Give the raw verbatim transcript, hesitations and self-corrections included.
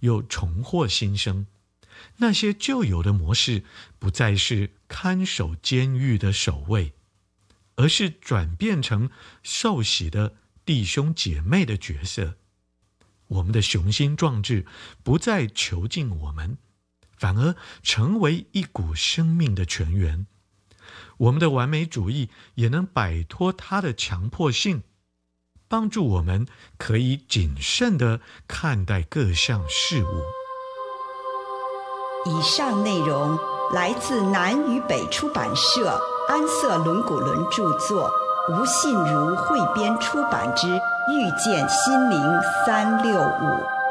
又重获新生。那些旧有的模式不再是看守监狱的守卫，而是转变成受洗的弟兄姐妹的角色。我们的雄心壮志不再囚禁我们，反而成为一股生命的泉源。我们的完美主义也能摆脱它的强迫性，帮助我们可以谨慎地看待各项事物。 以上内容来自南与北出版社安瑟伦古伦著作，吴信如汇编出版之《遇见心灵三六五》。